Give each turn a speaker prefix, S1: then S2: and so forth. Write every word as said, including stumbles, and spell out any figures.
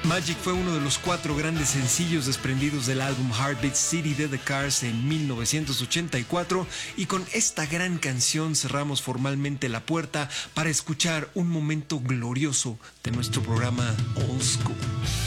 S1: Magic fue uno de los cuatro grandes sencillos desprendidos del álbum Heartbeat City de The Cars en mil novecientos ochenta y cuatro, y con esta gran canción cerramos formalmente la puerta para escuchar un momento glorioso de nuestro programa Old School.